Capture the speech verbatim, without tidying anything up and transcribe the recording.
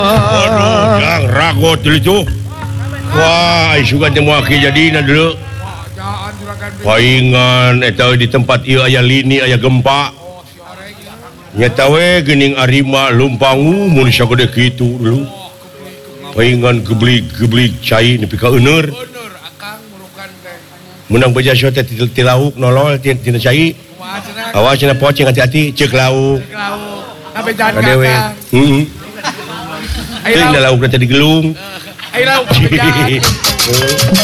Waduh, ragot dulu itu. Wah, suka temu jadi dulu. Paingan eta di tempat ieu aya lini aya gempa. Nyata we geuning arima lumpangu mun sagede kitu dulu. Paingan geblik-geblik cai nepi ka euneur. Menang beja syot ti lauk nolol tina cai. Awas cenah poceng hati-hati ceuk lauk. Sampai jangan Adewe. Heeh. Teu lauk tadi gelung. Ayo lauk.